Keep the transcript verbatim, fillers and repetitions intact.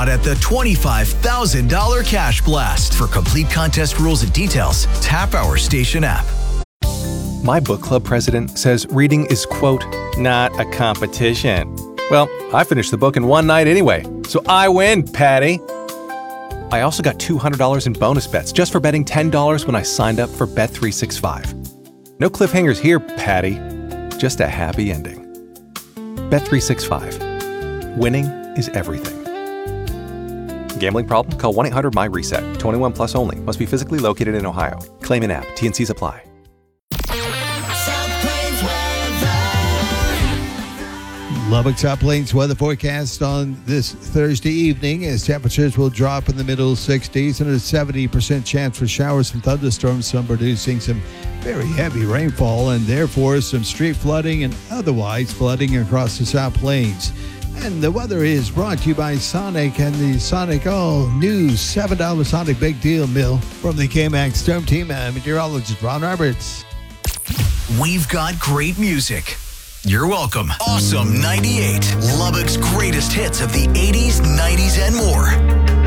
At the twenty-five thousand dollars Cash Blast. For complete contest rules and details, tap our station app. My book club president says reading is, quote, not a competition. Well, I finished the book in one night anyway, so I win, Patty. I also got two hundred dollars in bonus bets just for betting ten dollars when I signed up for Bet three sixty-five. No cliffhangers here, Patty. Just a happy ending. Bet three sixty-five. Winning is everything. Gambling problem? Call one eight hundred my reset. twenty-one plus only. Must be physically located in Ohio. Claim in app. T N Cs apply. Lubbock South Plains weather forecast on this Thursday evening as temperatures will drop in the middle sixties and a seventy percent chance for showers and thunderstorms, some producing some very heavy rainfall and therefore some street flooding and otherwise flooding across the South Plains. And the weather is brought to you by Sonic and the Sonic all-new seven dollar Sonic Big Deal Meal from the K-Max Storm Team. I'm meteorologist Ron Roberts. We've got great music. You're welcome. Awesome ninety-eight, Lubbock's greatest hits of the eighties, nineties, and more.